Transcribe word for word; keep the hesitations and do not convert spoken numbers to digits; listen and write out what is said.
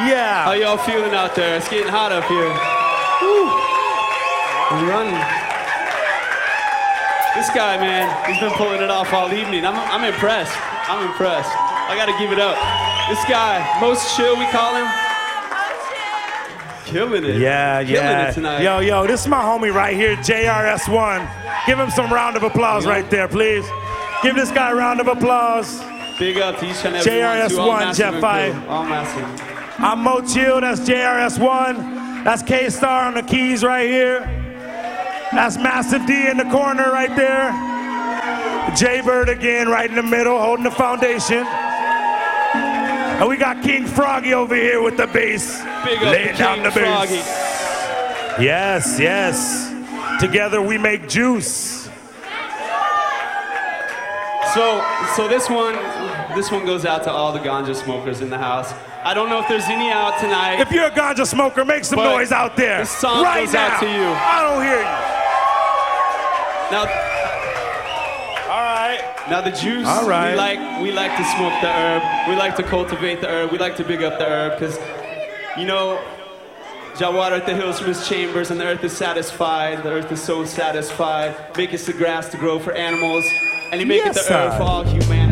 Yeah. How y'all feeling out there? It's getting hot up here. Woo. We're running. This guy, man, he's been pulling it off all evening. I'm, I'm impressed. I'm impressed. I gotta give it up. This guy, Most Chill, we call him. Killing it. Yeah, Killing yeah. it tonight. Yo, yo, this is my homie right here, J R S one. Give him some round of applause right there, please. Give this guy a round of applause. Big up to each and every J R S one, Jeff Five. All massive. I'm Mo Chill, that's J R S one. That's K-Star on the keys right here. That's Massive D in the corner right there. J-Bird again right in the middle, holding the foundation. And we got King Froggy over here with the bass. Big up laying to down King the bass. Froggy. Yes, yes. Together we make juice. So, so this one, this one goes out to all the ganja smokers in the house. I don't know if there's any out tonight. If you're a ganja smoker, make some noise out there. This song right goes now. out to you. I don't hear you. Now, all right. Now the juice, all right. we like we like to smoke the herb. We like to cultivate the herb. We like to big up the herb because, you know, Jah watereth the hills from his chambers, and the earth is satisfied. The earth is so satisfied. Maketh the grass to grow for animals, and he maketh Yes, the herb sir. for all humanity.